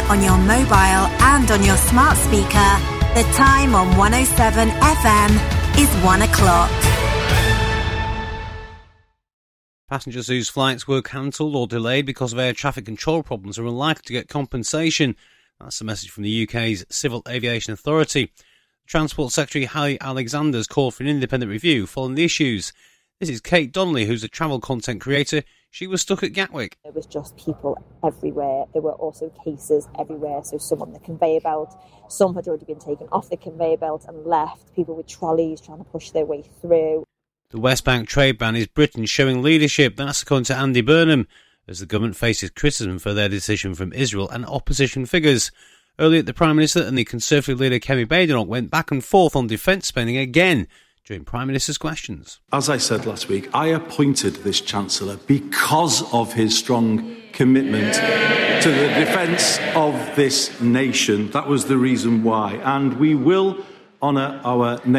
on your mobile and on your smart speaker. The time on 107 FM is 1 o'clock. Passengers whose flights were cancelled or delayed because of air traffic control problems are unlikely to get compensation. That's the message from the UK's Civil Aviation Authority. Transport Secretary Hallie Alexander's called for an independent review following the issues. This is Kate Donnelly, who's a travel content creator. She was stuck at Gatwick. There was just people everywhere. There were also cases everywhere. So some on the conveyor belt, some had already been taken off the conveyor belt and left. People with trolleys trying to push their way through. The West Bank trade ban is Britain showing leadership. That's according to Andy Burnham, as the government faces criticism for their decision from Israel and opposition figures. Earlier, the Prime Minister and the Conservative leader Kemi Badenoch went back and forth on defence spending again during Prime Minister's questions. As I said last week, I appointed this Chancellor because of his strong commitment to the defence of this nation. That was the reason why. And we will honour our